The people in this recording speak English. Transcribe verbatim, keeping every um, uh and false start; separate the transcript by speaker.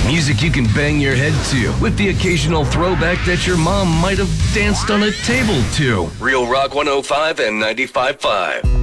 Speaker 1: Music you can bang your head to, with the occasional throwback that your mom might have danced on a table to. Real Rock one oh five and ninety-five point five.